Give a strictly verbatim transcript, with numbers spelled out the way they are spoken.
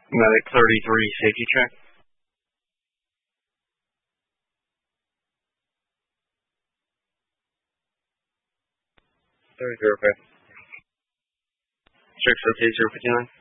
Medic thirty-three, safety check. thirty-three, okay. Six, okay, zero fifty-nine.